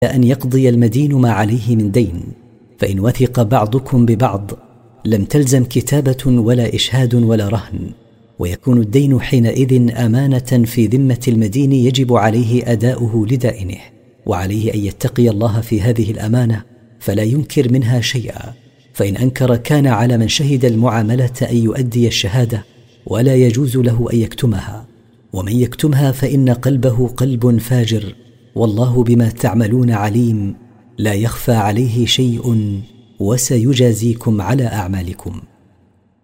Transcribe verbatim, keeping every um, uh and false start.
أن يقضي المدين ما عليه من دين، فإن وثق بعضكم ببعض لم تلزم كتابة ولا إشهاد ولا رهن، ويكون الدين حينئذ أمانة في ذمة المدين يجب عليه أداؤه لدائنه، وعليه أن يتقي الله في هذه الأمانة فلا ينكر منها شيئا، فإن أنكر كان على من شهد المعاملة أن يؤدي الشهادة، ولا يجوز له أن يكتمها، ومن يكتمها فإن قلبه قلب فاجر، والله بما تعملون عليم، لا يخفى عليه شيء، وسيجازيكم على أعمالكم.